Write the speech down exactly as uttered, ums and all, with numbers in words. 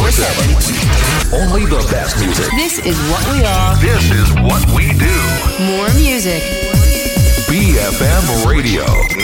twenty-four seven. Only the best music. This is what we are. This is what we do. More music. B F M Radio.